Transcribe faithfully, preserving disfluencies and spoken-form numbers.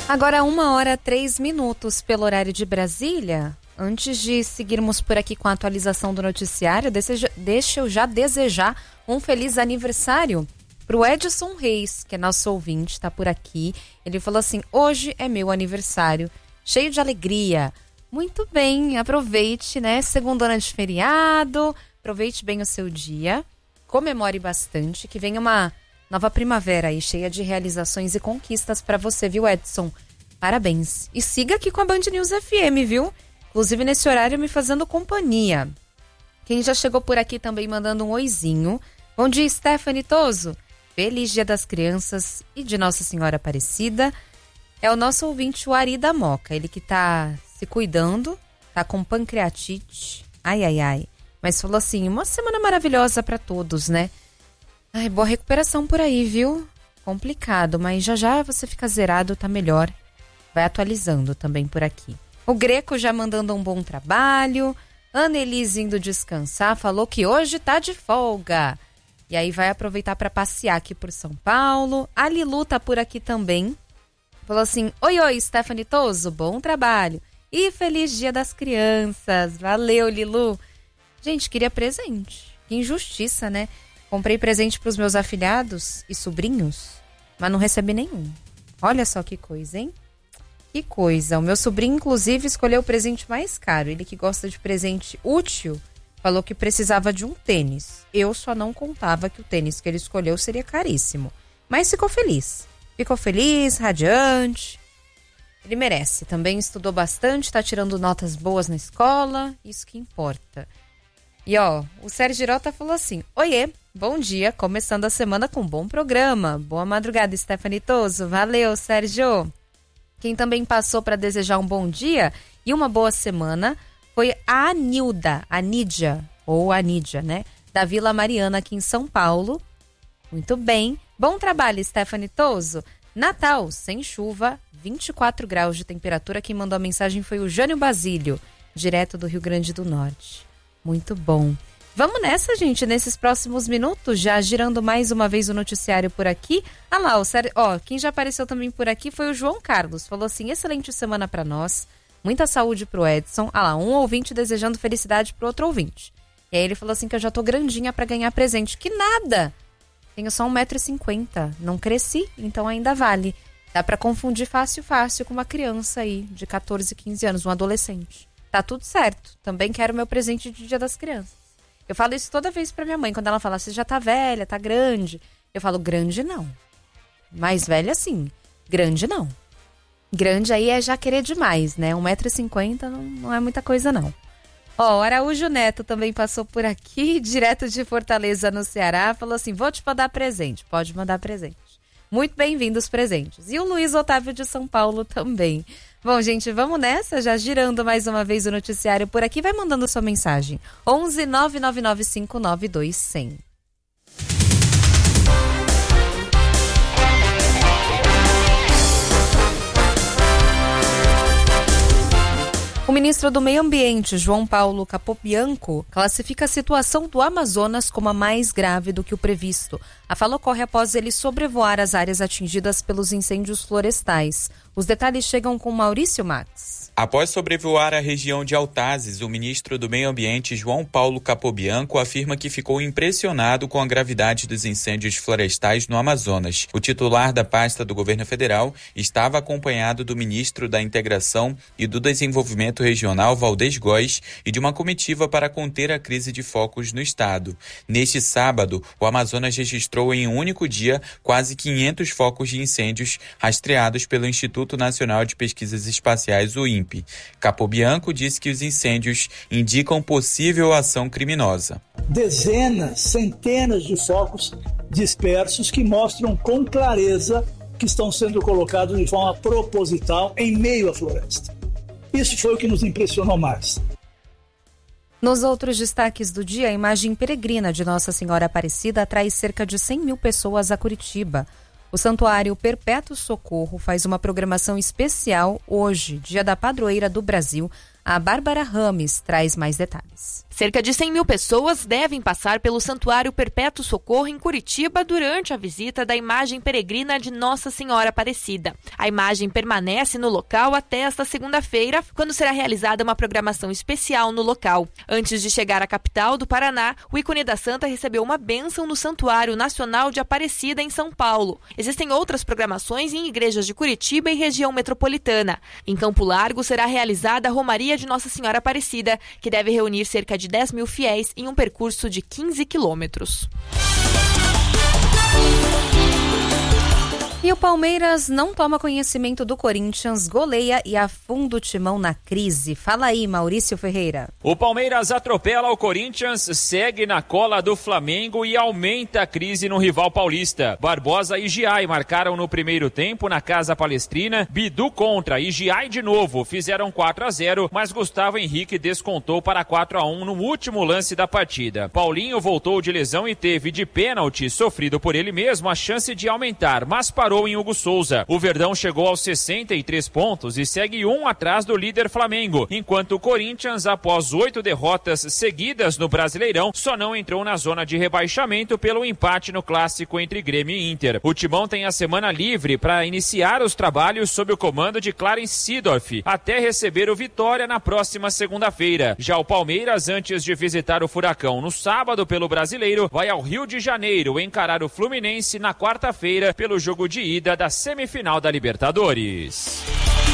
Agora uma hora três minutos pelo horário de Brasília. Antes de seguirmos por aqui com a atualização do noticiário, deixa, deixa eu já desejar um feliz aniversário para o Edson Reis, que é nosso ouvinte, está por aqui. Ele falou assim: hoje é meu aniversário, cheio de alegria. Muito bem, aproveite, né? Segundona de feriado, aproveite bem o seu dia, comemore bastante, que venha uma nova primavera aí, cheia de realizações e conquistas para você, viu, Edson? Parabéns. E siga aqui com a Band News F M, viu? Inclusive nesse horário me fazendo companhia. Quem já chegou por aqui também mandando um oizinho. Bom dia, Stephanie Toso. Feliz Dia das Crianças e de Nossa Senhora Aparecida. É o nosso ouvinte, o Ari da Moca. Ele que tá se cuidando, tá com pancreatite. Ai, ai, ai. Mas falou assim, uma semana maravilhosa para todos, né? Ai, boa recuperação por aí, viu? Complicado, mas já já você fica zerado, tá melhor. Vai atualizando também por aqui. O Greco já mandando um bom trabalho. Ana Elise indo descansar, falou que hoje tá de folga. E aí vai aproveitar para passear aqui por São Paulo. A Lilu tá por aqui também. Falou assim, oi, oi, Stephanie Toso, bom trabalho. E feliz Dia das Crianças. Valeu, Lilu. Gente, queria presente. Que injustiça, né? Comprei presente para os meus afilhados e sobrinhos, mas não recebi nenhum. Olha só que coisa, hein? Que coisa. O meu sobrinho, inclusive, escolheu o presente mais caro. Ele que gosta de presente útil, falou que precisava de um tênis. Eu só não contava que o tênis que ele escolheu seria caríssimo. Mas ficou feliz. Ficou feliz, radiante. Ele merece. Também estudou bastante, tá tirando notas boas na escola. Isso que importa. E ó, o Sérgio Girota falou assim, oiê, bom dia, começando a semana com um bom programa. Boa madrugada, Stephanie Toso. Valeu, Sérgio. Quem também passou para desejar um bom dia e uma boa semana foi a Anilda, a Nídia, ou a Nídia, né? Da Vila Mariana, aqui em São Paulo. Muito bem. Bom trabalho, Stephanie Toso. Natal, sem chuva, vinte e quatro graus de temperatura. Quem mandou a mensagem foi o Jânio Basílio, direto do Rio Grande do Norte. Muito bom. Vamos nessa, gente, nesses próximos minutos, já girando mais uma vez o noticiário por aqui. Ah lá, o sério, ó, quem já apareceu também por aqui foi o João Carlos. Falou assim, excelente semana para nós, muita saúde pro Edson. Ah lá, um ouvinte desejando felicidade pro outro ouvinte. E aí ele falou assim que eu já tô grandinha para ganhar presente. Que nada! Tenho só um metro e cinquenta, não cresci, então ainda vale. Dá para confundir fácil, fácil com uma criança aí de catorze, quinze anos, um adolescente. Tá tudo certo. Também quero meu presente de Dia das Crianças. Eu falo isso toda vez pra minha mãe. Quando ela fala, você já tá velha, tá grande. Eu falo, grande não. Mais velha sim. Grande não. Grande aí é já querer demais, né? um metro e cinquenta não, não é muita coisa não. Ó, o Araújo Neto também passou por aqui, direto de Fortaleza, no Ceará. Falou assim, vou te mandar presente. Pode mandar presente. Muito bem-vindos os presentes. E o Luiz Otávio de São Paulo também. Bom, gente, vamos nessa, já girando mais uma vez o noticiário por aqui. Vai mandando sua mensagem. onze nove nove nove cinco nove dois zero zero. O ministro do Meio Ambiente, João Paulo Capobianco, classifica a situação do Amazonas como a mais grave do que o previsto. A fala ocorre após ele sobrevoar as áreas atingidas pelos incêndios florestais. Os detalhes chegam com Maurício Max. Após sobrevoar a região de Altazes, o ministro do Meio Ambiente, João Paulo Capobianco, afirma que ficou impressionado com a gravidade dos incêndios florestais no Amazonas. O titular da pasta do governo federal estava acompanhado do ministro da Integração e do Desenvolvimento Regional, Valdez Góes, e de uma comitiva para conter a crise de focos no estado. Neste sábado, o Amazonas registrou em um único dia quase quinhentos focos de incêndios rastreados pelo Instituto Nacional de Pesquisas Espaciais, o INPE. Capobianco disse que os incêndios indicam possível ação criminosa. Dezenas, centenas de focos dispersos que mostram com clareza que estão sendo colocados de forma proposital em meio à floresta. Isso foi o que nos impressionou mais. Nos outros destaques do dia, a imagem peregrina de Nossa Senhora Aparecida atrai cerca de cem mil pessoas a Curitiba. O Santuário Perpétuo Socorro faz uma programação especial hoje, Dia da Padroeira do Brasil, A Bárbara Rames traz mais detalhes. Cerca de cem mil pessoas devem passar pelo Santuário Perpétuo Socorro em Curitiba durante a visita da imagem peregrina de Nossa Senhora Aparecida. A imagem permanece no local até esta segunda-feira, quando será realizada uma programação especial no local. Antes de chegar à capital do Paraná, o ícone da Santa recebeu uma bênção no Santuário Nacional de Aparecida, em São Paulo. Existem outras programações em igrejas de Curitiba e região metropolitana. Em Campo Largo será realizada a Romaria de Nossa Senhora Aparecida, que deve reunir cerca de dez mil fiéis em um percurso de quinze quilômetros. E o Palmeiras não toma conhecimento do Corinthians, goleia e afunda o timão na crise. Fala aí, Maurício Ferreira. O Palmeiras atropela o Corinthians, segue na cola do Flamengo e aumenta a crise no rival paulista. Barbosa e Giai marcaram no primeiro tempo na Casa Palestrina. Bidu contra e Giai de novo fizeram quatro a zero, mas Gustavo Henrique descontou para quatro a um no último lance da partida. Paulinho voltou de lesão e teve de pênalti sofrido por ele mesmo a chance de aumentar, mas parou em Hugo Souza. O Verdão chegou aos sessenta e três pontos e segue um atrás do líder Flamengo, enquanto o Corinthians, após oito derrotas seguidas no Brasileirão, só não entrou na zona de rebaixamento pelo empate no clássico entre Grêmio e Inter. O Timão tem a semana livre para iniciar os trabalhos sob o comando de Clarence Seedorf, até receber o Vitória na próxima segunda-feira. Já o Palmeiras, antes de visitar o Furacão no sábado pelo Brasileiro, vai ao Rio de Janeiro encarar o Fluminense na quarta-feira pelo jogo de ida da semifinal da Libertadores.